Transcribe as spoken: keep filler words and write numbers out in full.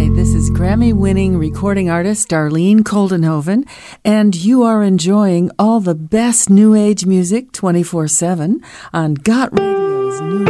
Hi, this is Grammy-winning recording artist Darlene Koldenhoven, and you are enjoying all the best New Age music twenty-four seven on Got Radio's New